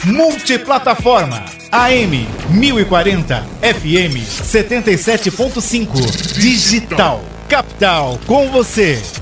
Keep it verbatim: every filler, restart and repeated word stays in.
Multiplataforma. A M mil e quarenta, F M setenta e sete ponto cinco. Digital. Capital com você.